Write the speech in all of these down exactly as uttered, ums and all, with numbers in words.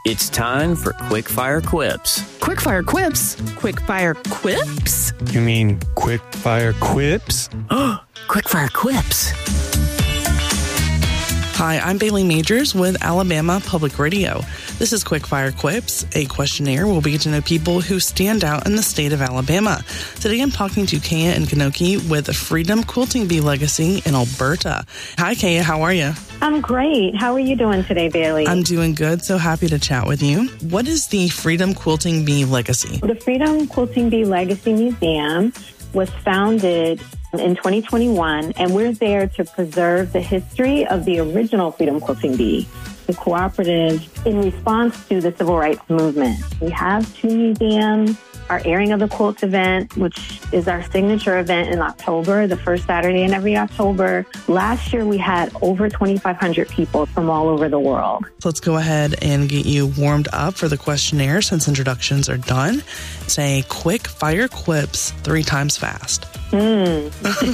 It's time for Quickfire Quips. Quickfire Quips? Quickfire Quips? You mean Quickfire Quips? Quickfire Quips. Hi, I'm Bailey Majors with Alabama Public Radio. This is Quickfire Quips, a questionnaire where we get to know people who stand out in the state of Alabama. Today I'm talking to Kaya Nkanoki with Freedom Quilting Bee Legacy in Alberta. Hi, Kaya. How are you? I'm great. How are you doing today, Bailey? I'm doing good. So happy to chat with you. What is the Freedom Quilting Bee Legacy? The Freedom Quilting Bee Legacy Museum was founded in twenty twenty-one, and we're there to preserve the history of the original Freedom Quilting Bee, the cooperative, in response to the civil rights movement. We have two museums. Our Airing of the Quilts event, which is our signature event in October, the first Saturday in every October. Last year, we had over twenty-five hundred people from all over the world. So let's go ahead and get you warmed up for the questionnaire since introductions are done. Say quick fire quips three times fast. Mm.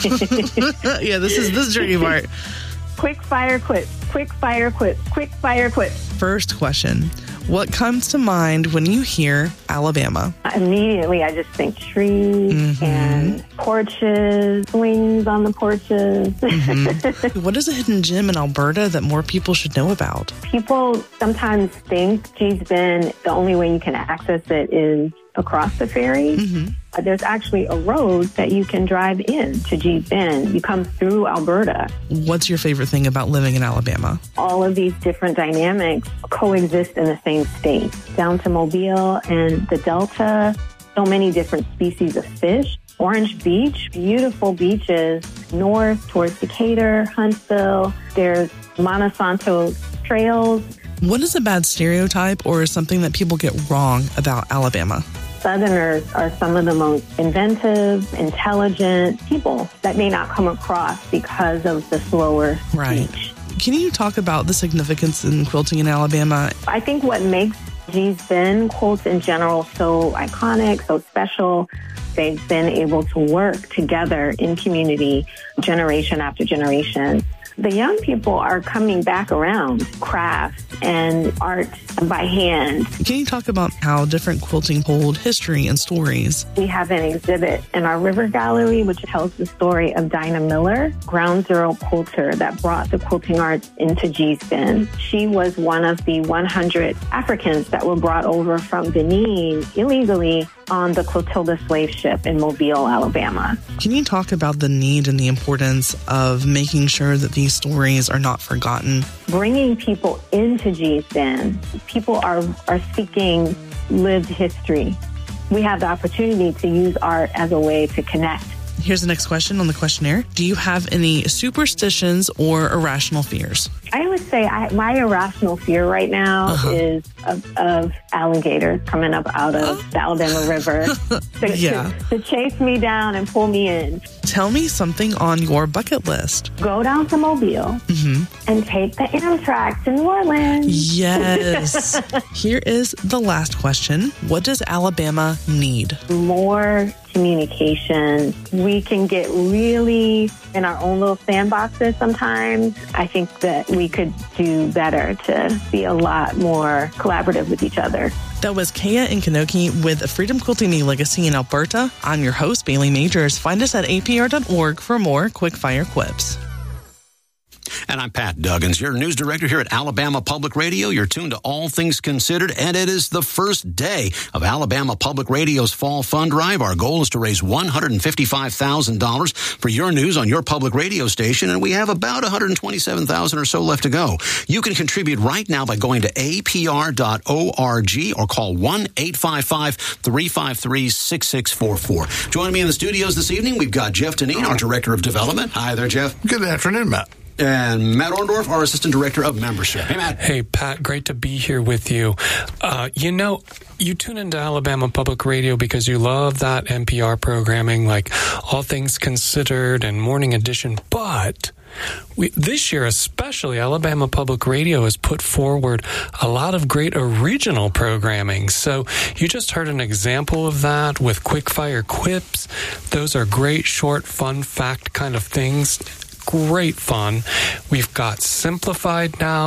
yeah, this is this is tricky part. Quick fire quips, quick fire quips, quick fire quips. First question. What comes to mind when you hear Alabama? Immediately, I just think trees mm-hmm. and porches, swings on the porches. Mm-hmm. What is a hidden gem in Alberta that more people should know about? People sometimes think Gee's Bend, the only way you can access it is across the ferry. Mm-hmm. Uh, there's actually a road that you can drive in to Gee's Bend. You come through Alberta. What's your favorite thing about living in Alabama? All of these different dynamics coexist in the same state. Down to Mobile and the Delta, so many different species of fish. Orange Beach, beautiful beaches. North towards Decatur, Huntsville. There's Monsanto trails. What is a bad stereotype or something that people get wrong about Alabama? Southerners are some of the most inventive, intelligent people that may not come across because of the slower right. speech. Can you talk about the significance in quilting in Alabama? I think what makes Gee's Bend quilts in general so iconic, so special, they've been able to work together in community generation after generation. The young people are coming back around crafts and art by hand. Can you talk about how different quilting hold history and stories? We have an exhibit in our River Gallery, which tells the story of Dinah Miller, ground zero quilter that brought the quilting arts into Gee's Bend. She was one of the one hundred Africans that were brought over from Benin illegally on the Clotilda slave ship in Mobile, Alabama. Can you talk about the need and the importance of making sure that these stories are not forgotten? Bringing people into Gee's Bend. People are, are seeking lived history. We have the opportunity to use art as a way to connect. Here's the next question on the questionnaire. Do you have any superstitions or irrational fears? I would say I, my irrational fear right now uh-huh. is of, of alligators coming up out of the Alabama River to, yeah. to, to chase me down and pull me in. Tell me something on your bucket list. Go down to Mobile mm-hmm. and take the Amtrak to New Orleans. Yes. Here is the last question. What does Alabama need? More communication. We can get really in our own little sandboxes sometimes. I think that we could do better to be a lot more collaborative with each other. That was Kaya Nkanoki with Freedom Quilting Bee Legacy in Alberta. I'm your host, Bailey Majors. Find us at A P R dot org for more Quickfire Quips. And I'm Pat Duggins, your news director here at Alabama Public Radio. You're tuned to All Things Considered, and it is the first day of Alabama Public Radio's Fall Fund Drive. Our goal is to raise one hundred fifty-five thousand dollars for your news on your public radio station, and we have about one hundred twenty-seven thousand dollars or so left to go. You can contribute right now by going to A P R dot org or call one eight five five, three five three, six six four four. Joining me in the studios this evening, we've got Jeff Deneen, our Director of Development. Hi there, Jeff. Good afternoon, Matt. And Matt Orndorff, our Assistant Director of Membership. Hey, Matt. Hey, Pat. Great to be here with you. Uh, you know, you tune into Alabama Public Radio because you love that N P R programming like All Things Considered and Morning Edition, but we, this year especially, Alabama Public Radio has put forward a lot of great original programming. So you just heard an example of that with Quickfire Quips. Those are great, short, fun fact kind of things. Great fun. We've got Simplified now.